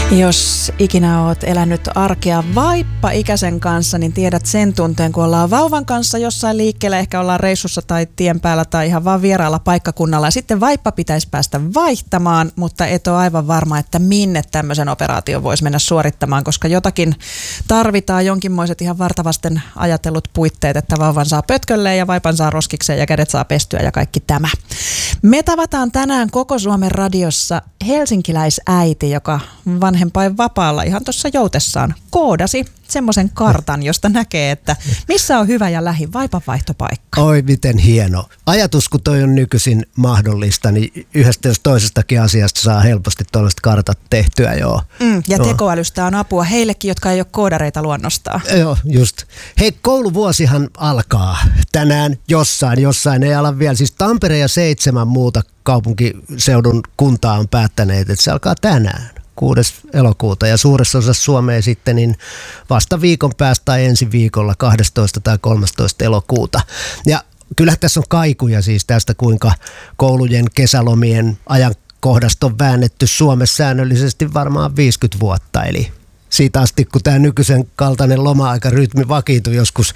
Jos ikinä oot elänyt arkea vaippa-ikäisen kanssa, niin tiedät sen tunteen, kun ollaan vauvan kanssa jossain liikkeellä, ehkä ollaan reissussa tai tien päällä tai ihan vaan vieraalla paikkakunnalla. Ja sitten vaippa pitäisi päästä vaihtamaan, mutta et ole aivan varma, että minne tämmöisen operaation voisi mennä suorittamaan, koska jotakin tarvitaan, jonkinmoiset ihan vartavasten ajatellut puitteet, että vauvan saa pötkölleen ja vaipan saa roskikseen ja kädet saa pestyä ja kaikki tämä. Me tavataan tänään Koko Suomen radiossa helsinkiläisäiti, joka vanhempainvapaalla ihan tuossa joutessaan koodasi semmoisen kartan, josta näkee, että missä on hyvä ja lähin vaipanvaihtopaikka. Oi, miten hieno. Ajatus, kun toi on nykyisin mahdollista, niin yhdestä jos toisestakin asiasta saa helposti tuollaiset kartat tehtyä, joo. Ja tekoälystä on apua heillekin, jotka ei ole koodareita luonnostaan. Joo, just. Hei, kouluvuosihan alkaa tänään jossain, ei ala vielä. Siis Tampere ja 7 muuta kaupunkiseudun kuntaa on päättäneet, että se alkaa tänään. 6. elokuuta ja suuressa osassa Suomea sitten niin vasta viikon päästä tai ensi viikolla 12. tai 13. elokuuta. Ja kyllä tässä on kaikuja siis tästä, kuinka koulujen kesälomien ajankohdasta on väännetty Suomessa säännöllisesti varmaan 50 vuotta. Eli siitä asti, kun tämä nykyisen kaltainen loma-aikarytmi vakiintui joskus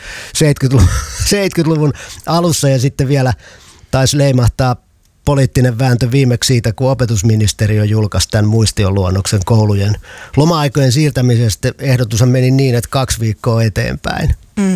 70-luvun alussa ja sitten vielä taisi leimahtaa poliittinen vääntö viimeksi siitä, kun opetusministeriö julkaisi tämän muistioluonnoksen koulujen loma-aikojen siirtämisestä. Ehdotushan meni niin, että 2 viikkoa eteenpäin.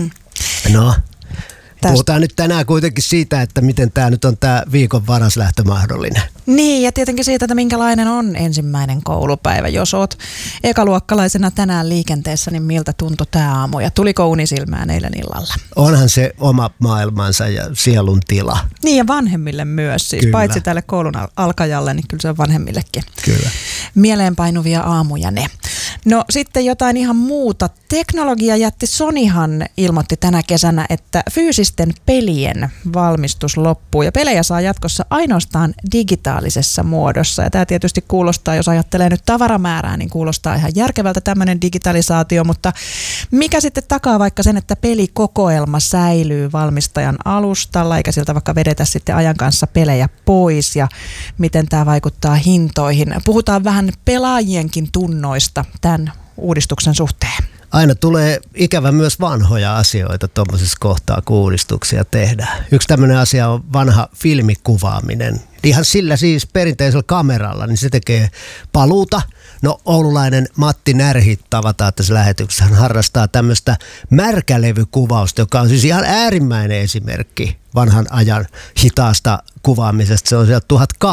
No, puhutaan nyt tänään kuitenkin siitä, että miten tämä nyt on tämä viikon varaslähtö mahdollinen. Niin, ja tietenkin siitä, että minkälainen on ensimmäinen koulupäivä. Jos oot ekaluokkalaisena tänään liikenteessä, niin miltä tuntui tämä aamu ja tuliko uni silmään eilen illalla? Onhan se oma maailmansa ja sielun tila. Niin, ja vanhemmille myös siis. Kyllä. Paitsi tälle koulun alkajalle, niin kyllä se on vanhemmillekin. Kyllä. Mieleenpainuvia aamuja ne. No sitten jotain ihan muuta. Teknologiajätti Sonyhan ilmoitti tänä kesänä, että fyysisten pelien valmistus loppuu ja pelejä saa jatkossa ainoastaan digitaalisessa muodossa. Ja tämä tietysti kuulostaa, jos ajattelee nyt tavaramäärää, niin kuulostaa ihan järkevältä tämmöinen digitalisaatio, mutta mikä sitten takaa vaikka sen, että pelikokoelma säilyy valmistajan alustalla, eikä siltä vaikka vedetä sitten ajan kanssa pelejä pois ja miten tämä vaikuttaa hintoihin. Puhutaan vähän pelaajienkin tunnoista tämän uudistuksen suhteen. Aina tulee ikävä myös vanhoja asioita tuommoisessa kohtaa, kun uudistuksia tehdään. Yksi tämmöinen asia on vanha filmikuvaaminen. Ihan sillä siis perinteisellä kameralla, niin se tekee paluuta. No, oululainen Matti Närhi, tavataan tässä lähetyksessä, hän harrastaa tämmöistä märkälevykuvausta, joka on siis ihan äärimmäinen esimerkki vanhan ajan hitaasta kuvaamisesta. Se on sieltä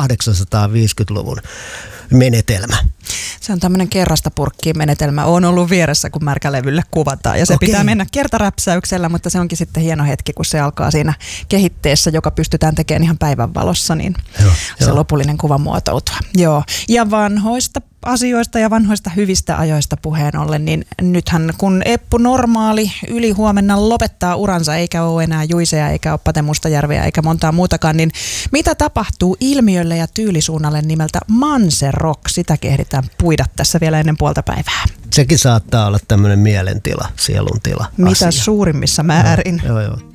1850-luvun menetelmä. Se on tämmöinen kerrasta purkkiin menetelmä. Olen ollut vieressä, kun märkälevylle kuvataan ja se pitää mennä kertaräpsäyksellä, mutta se onkin sitten hieno hetki, kun se alkaa siinä kehitteessä, joka pystytään tekemään ihan päivänvalossa, niin se lopullinen kuva muotoutua. Joo. Ja vanhoista asioista ja vanhoista hyvistä ajoista puheen ollen, niin nythän kun Eppu Normaali yli huomenna lopettaa uransa, eikä ole enää Juiseja, eikä ole Pate Mustajärveä, eikä montaa muutakaan, niin mitä tapahtuu ilmiölle ja tyylisuunnalle nimeltä Manserock? Sitä kehditään puida tässä vielä ennen puolta päivää. Sekin saattaa olla tämmöinen mielentila, sielun tila. Mitä suurimmissa määrin. Joo.